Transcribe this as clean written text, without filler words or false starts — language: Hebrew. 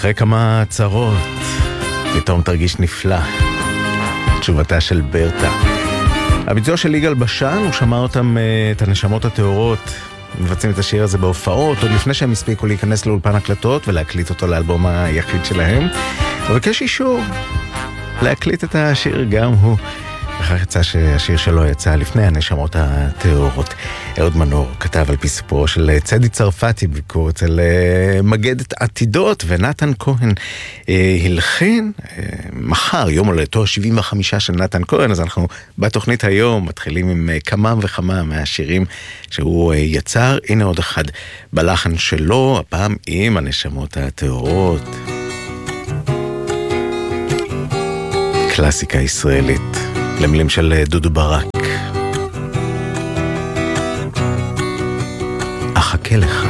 אחרי כמה צרות, פתאום תרגיש נפלא. תשובתה של ברטה. הביצוע של יגאל בשן, הוא שמע אותם, את הנשמות הטהורות, מבצעים את השיר הזה בהופעות, עוד לפני שהם הספיקו להיכנס לאולפן הקלטות ולהקליט אותו לאלבום היחיד שלהם. הוא ביקש אישור להקליט את השיר גם הוא. אחר יצא שהשיר שלו יצא לפני הנשמות הטהורות. אהוד מנור כתב על פי סיפורו של צדי צרפתי ביקור אצל מגדת עתידות, ונתן כהן הלחין. מחר יום הולדתו 75 של נתן כהן, אז אנחנו בתוכנית היום מתחילים עם כמה וכמה מהשירים שהוא יצר. הנה עוד אחד בלחן שלו, הפעם עם הנשמות הטהורות. קלאסיקה ישראלית למילים של דודו ברק. אחכה לך.